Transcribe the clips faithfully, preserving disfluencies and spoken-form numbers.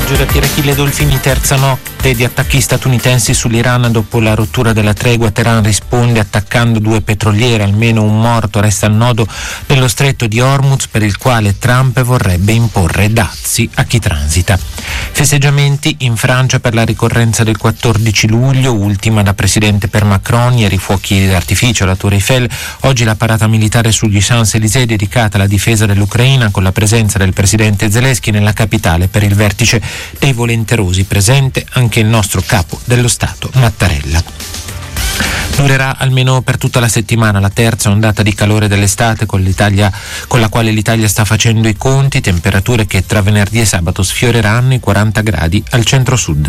Pomeriggio da Pirachille Dolfini, terza notte di attacchi statunitensi sull'Iran dopo la rottura della tregua. Teheran risponde attaccando due petroliere, almeno un morto resta al nodo dello stretto di Hormuz, per il quale Trump vorrebbe imporre dazi a chi transita. Festeggiamenti in Francia per la ricorrenza del quattordici luglio, ultima da presidente per Macron, ieri fuochi d'artificio alla Tour Eiffel, oggi la parata militare sugli Champs-Élysées dedicata alla difesa dell'Ucraina con la presenza del presidente Zelensky nella capitale per il vertice dei volenterosi, presente anche il nostro capo dello Stato Mattarella. Durerà almeno per tutta la settimana la terza ondata di calore dell'estate con l'Italia, con la quale l'Italia sta facendo i conti, temperature che tra venerdì e sabato sfioreranno i quaranta gradi al centro-sud.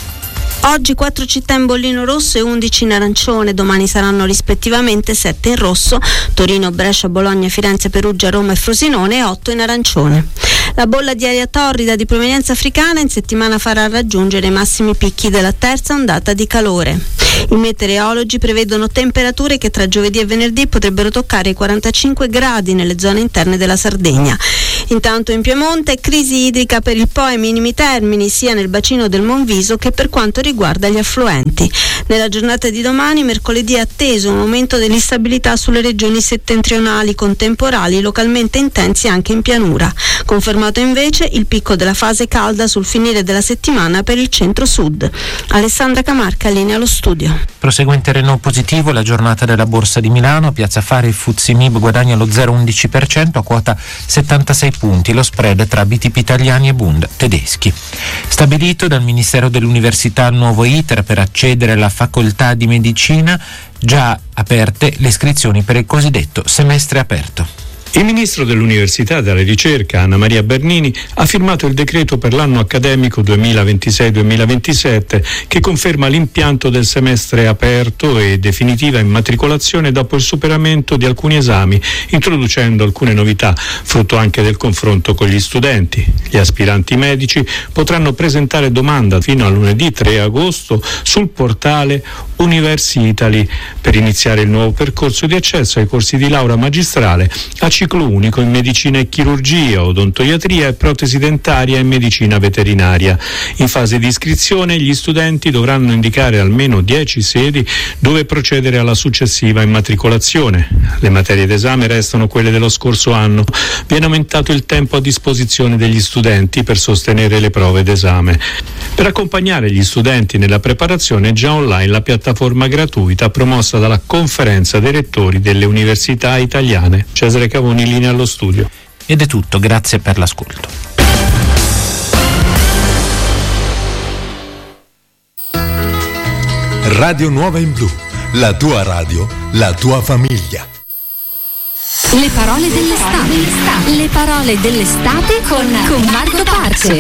Oggi quattro città in bollino rosso e undici in arancione, domani saranno rispettivamente sette in rosso, Torino, Brescia, Bologna, Firenze, Perugia, Roma e Frosinone, e otto in arancione. La bolla di aria torrida di provenienza africana in settimana farà raggiungere i massimi picchi della terza ondata di calore. I meteorologi prevedono temperature che tra giovedì e venerdì potrebbero toccare i quarantacinque gradi nelle zone interne della Sardegna. Intanto in Piemonte crisi idrica per il Po ai minimi termini sia nel bacino del Monviso che per quanto riguarda gli affluenti. Nella giornata di domani, mercoledì, è atteso un aumento dell'instabilità sulle regioni settentrionali con temporali localmente intensi anche in pianura. Confermato invece il picco della fase calda sul finire della settimana per il centro-sud. Alessandra Camarca, linea allo studio. Prosegue in terreno positivo la giornata della Borsa di Milano. Piazza Affari, il F T S E M I B guadagna lo zero virgola undici per cento a quota settantasei punti, lo spread tra B T P italiani e Bund tedeschi. Stabilito dal Ministero dell'Università il nuovo iter per accedere alla facoltà di medicina, già aperte le iscrizioni per il cosiddetto semestre aperto. Il ministro dell'Università e della Ricerca, Anna Maria Bernini, ha firmato il decreto per l'anno accademico duemilaventisei duemilaventisette che conferma l'impianto del semestre aperto e definitiva immatricolazione dopo il superamento di alcuni esami, introducendo alcune novità, frutto anche del confronto con gli studenti. Gli aspiranti medici potranno presentare domanda fino a lunedì tre agosto sul portale Universi Italy per iniziare il nuovo percorso di accesso ai corsi di laurea magistrale a ciclo unico in medicina e chirurgia, odontoiatria e protesi dentaria e medicina veterinaria. In fase di iscrizione gli studenti dovranno indicare almeno dieci sedi dove procedere alla successiva immatricolazione. Le materie d'esame restano quelle dello scorso anno. Viene aumentato il tempo a disposizione degli studenti per sostenere le prove d'esame. Per accompagnare gli studenti nella preparazione è già online la piattaforma gratuita promossa dalla Conferenza dei Rettori delle Università Italiane. Cesare Cavoni, linea allo studio. Ed è tutto, grazie per l'ascolto. Radio Nuova in Blu, la tua radio, la tua famiglia. Le parole dell'estate. Le parole dell'estate con, con Marco Parce.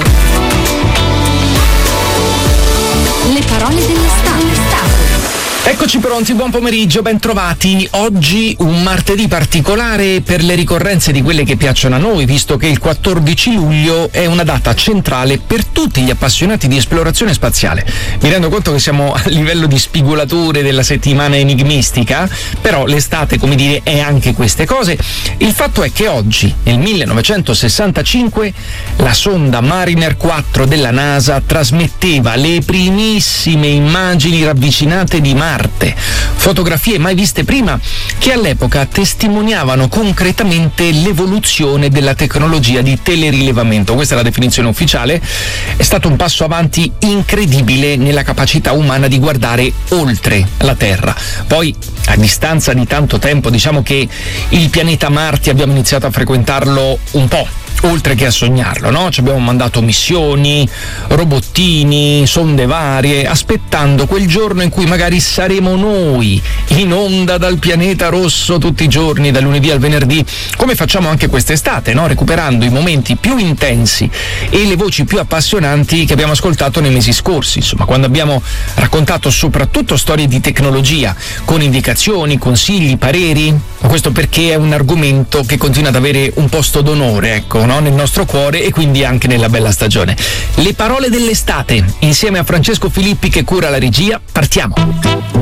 Le parole dell'estate. Eccoci pronti, buon pomeriggio, ben trovati. Oggi un martedì particolare per le ricorrenze di quelle che piacciono a noi, visto che il quattordici luglio è una data centrale per tutti gli appassionati di esplorazione spaziale. Mi rendo conto che siamo a livello di spigolature della settimana enigmistica, però l'estate, come dire, è anche queste cose. Il fatto è che oggi, nel millenovecentosessantacinque, la sonda Mariner quattro della NASA trasmetteva le primissime immagini ravvicinate di Marte. Fotografie mai viste prima che all'epoca testimoniavano concretamente l'evoluzione della tecnologia di telerilevamento. Questa è la definizione ufficiale. È stato un passo avanti incredibile nella capacità umana di guardare oltre la Terra. Poi, a distanza di tanto tempo, diciamo che il pianeta Marte abbiamo iniziato a frequentarlo un po', oltre che a sognarlo, no? Ci abbiamo mandato missioni, robottini, sonde varie, aspettando quel giorno in cui magari saremo noi in onda dal pianeta rosso tutti i giorni, dal lunedì al venerdì, come facciamo anche quest'estate, no? Recuperando i momenti più intensi e le voci più appassionanti che abbiamo ascoltato nei mesi scorsi, insomma, quando abbiamo raccontato soprattutto storie di tecnologia, con indicazioni, consigli, pareri. Questo perché è un argomento che continua ad avere un posto d'onore, ecco, no? Nel nostro cuore e quindi anche nella bella stagione. Le parole dell'estate, insieme a Francesco Filippi che cura la regia, partiamo.